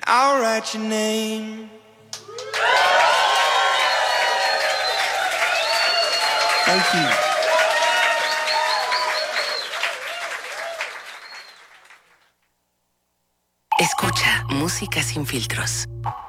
I'll write your name. Thank you. Escucha Música sin filtros.